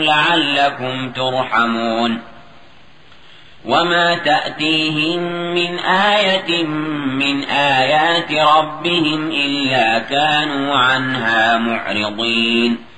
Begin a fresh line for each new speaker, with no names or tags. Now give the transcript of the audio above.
لعلكم ترحمون وما تأتيهم من آية من آيات ربهم إلا كانوا عنها معرضين